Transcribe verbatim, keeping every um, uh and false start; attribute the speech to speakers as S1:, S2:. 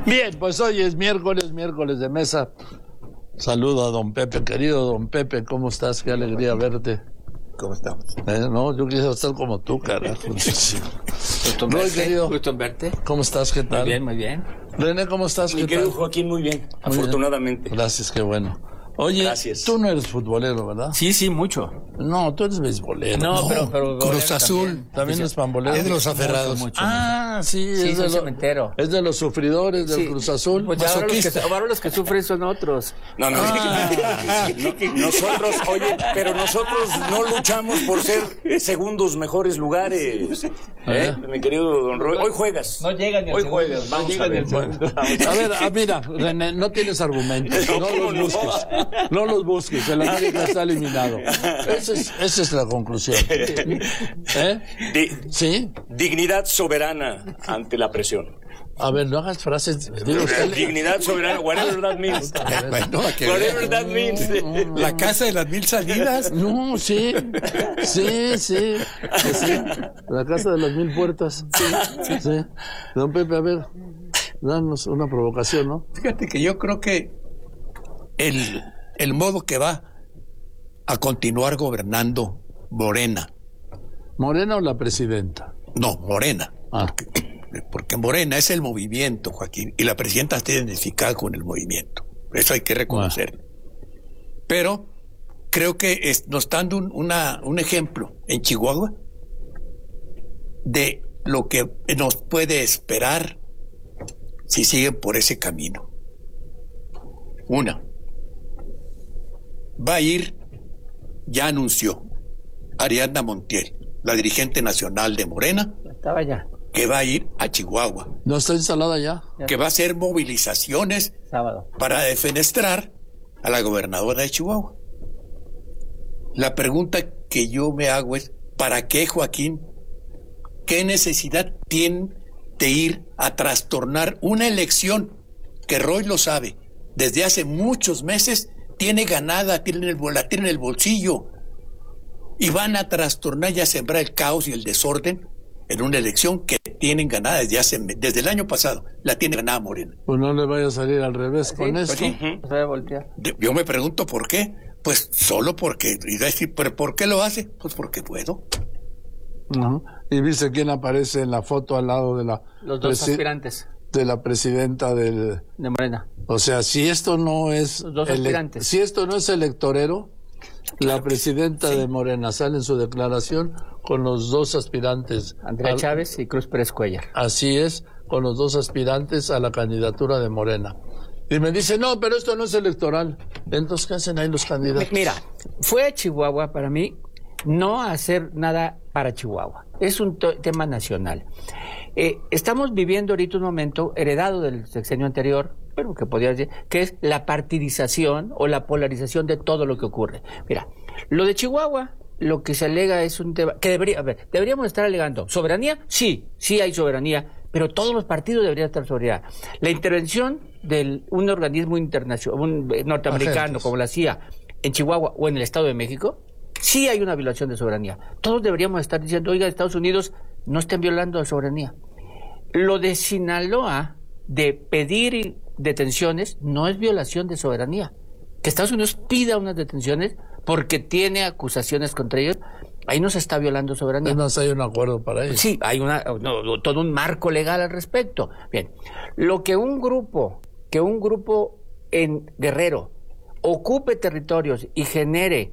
S1: Bien, pues hoy es miércoles, miércoles de mesa. Saludo a don Pepe, querido don Pepe, ¿cómo estás? Qué alegría verte.
S2: ¿Cómo estamos?
S1: Eh, no, yo quisiera estar como tú, carajo.
S3: Gusto en
S1: Roy,
S3: verte,
S1: querido.
S3: gusto en verte.
S1: ¿Cómo estás? ¿Qué tal?
S3: Muy bien, muy bien.
S1: René, ¿cómo estás?
S2: Mi
S1: ¿Qué
S2: querido
S1: tal?
S2: Joaquín, muy bien,
S1: Muy
S2: afortunadamente.
S1: bien. Gracias, qué bueno. Oye,
S2: Gracias.
S1: tú no eres futbolero, ¿verdad?
S3: Sí, sí, mucho.
S1: No, tú eres beisbolero.
S3: No,
S1: No,
S3: pero, pero
S4: Cruz Azul.
S3: también.
S1: también es pambolero.
S4: Es de los aferrados.
S3: Mucho, mucho,
S1: Ah, sí,
S3: Sí,
S1: es,
S3: soy
S1: de lo-
S3: cementero.
S1: es de los sufridores del
S3: Sí.
S1: Cruz Azul.
S3: Pues ahora los, que,
S4: Masoquista.
S3: ahora los que sufren son otros.
S2: No, no,
S1: Ah.
S2: no, nosotros, oye, pero nosotros no luchamos por ser segundos mejores lugares. ¿Eh? Mi querido don Roy, hoy juegas.
S3: No llegan ni al
S2: Hoy
S3: segundo,
S2: juegas,
S3: no
S2: vamos
S3: llegan
S2: a
S3: ni
S2: ver.
S3: al segundo.
S1: A ver, ah, mira, René, no tienes argumentos, no
S2: ¿Cómo
S1: los
S2: no?
S1: busques, no los busques, el América está eliminado. Esa es, esa es la conclusión. ¿Eh?
S2: Di-
S1: ¿Sí?
S2: dignidad soberana ante la presión.
S1: A ver, no hagas frases. Digo, usted le-
S2: Dignidad soberana, whatever that means.
S4: Bueno, a que
S2: Whatever
S4: vean.
S2: that means.
S4: La casa de las mil salidas.
S1: No, sí, sí, sí, sí, la casa de las mil puertas. Sí, sí. Don Pepe, a ver, danos una provocación, ¿no?
S4: Fíjate que yo creo que el, el modo que va a continuar gobernando Morena,
S1: ¿Morena o la presidenta?
S4: no, Morena,
S1: Ah,
S4: porque Morena es el movimiento, Joaquín, y la presidenta está identificada con el movimiento. Eso hay que reconocerlo. Pero creo que es- nos está dando un, una, un ejemplo en Chihuahua de lo que nos puede esperar si siguen por ese camino. Una, va a ir, ya anunció Ariadna Montiel, la dirigente nacional de Morena,
S3: Estaba ya,
S4: que va a ir a Chihuahua,
S1: ¿no está instalada ya?
S4: que va a hacer movilizaciones
S3: sábado.
S4: para defenestrar a la gobernadora de Chihuahua. La pregunta que yo me hago es, ¿para qué, Joaquín? ¿Qué necesidad tienen de ir a trastornar una elección que Roy lo sabe? Desde hace muchos meses tiene ganada, tiene el, la tiene en el bolsillo, y van a trastornar y a sembrar el caos y el desorden en una elección que tienen ganada desde hace desde el año pasado, la tiene ganada Morena.
S1: Pues no le vaya a salir al revés con
S3: Sí,
S1: esto.
S3: sí, se va a voltear.
S4: De- Yo me pregunto por qué. Pues solo porque, y va a decir, ¿pero por qué lo hace? Pues porque puedo.
S1: Ujú. Y viste quién aparece en la foto al lado de la
S3: Los dos
S1: presi-
S3: aspirantes
S1: de la presidenta del.
S3: de Morena.
S1: O sea, si esto no es
S3: Los dos
S1: ele-
S3: aspirantes.
S1: si esto no es electorero, la presidenta de Morena sale en su declaración con los dos aspirantes.
S3: Andrea
S1: Al-
S3: Chávez y Cruz Pérez Cuellar.
S1: Así es, con los dos aspirantes a la candidatura de Morena. Y me dice, no, pero esto no es electoral. Entonces, ¿qué hacen ahí los candidatos?
S3: Mira, fue a Chihuahua para mí no a hacer nada para Chihuahua. Es un to- tema nacional. Eh, estamos viviendo ahorita un momento heredado del sexenio anterior, bueno, que podría decir, que es la partidización o la polarización de todo lo que ocurre. Mira, lo de Chihuahua, lo que se alega es un tema que debería, a ver, deberíamos estar alegando. ¿Soberanía? Sí, sí hay soberanía, pero todos los partidos deberían estar soberanía. La intervención de un organismo internacional, un eh, norteamericano
S1: Agentes.
S3: como la C I A, en Chihuahua o en el Estado de México, sí hay una violación de soberanía. Todos deberíamos estar diciendo, oiga, Estados Unidos no estén violando la soberanía. Lo de Sinaloa, de pedir detenciones, no es violación de soberanía. Que Estados Unidos pida unas detenciones porque tiene acusaciones contra ellos, ahí no se está violando soberanía.
S1: Es más, hay un acuerdo para ello.
S3: Sí, hay una, no, no, todo un marco legal al respecto. Bien, lo que un grupo, que un grupo en Guerrero ocupe territorios y genere